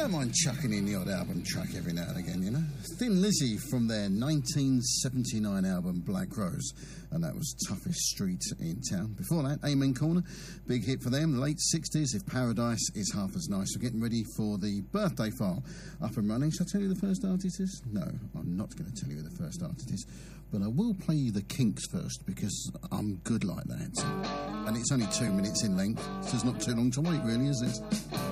don't mind chucking in the odd album track every now and again, you know. Thin Lizzy from their 1979 album Black Rose, and that was Toughest Street in Town. Before that, Amen Corner, big hit for them, late 60s, If Paradise is Half as Nice. We're getting ready for the birthday file up and running. Shall I tell you who the first artist is? No, I'm not going to tell you who the first artist is, but I will play you the Kinks first, because I'm good like that. And it's only 2 minutes in length, so it's not too long to wait, really, is it?